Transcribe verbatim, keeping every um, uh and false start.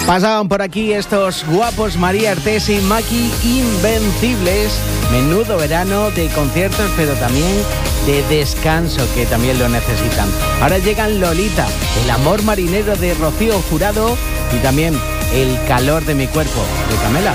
Pasaban por aquí estos guapos María Artés y Maki Invencibles. Menudo verano de conciertos, pero también de descanso, que también lo necesitan. Ahora llegan Lolita, El amor marinero de Rocío Jurado y también El calor de mi cuerpo de Camela.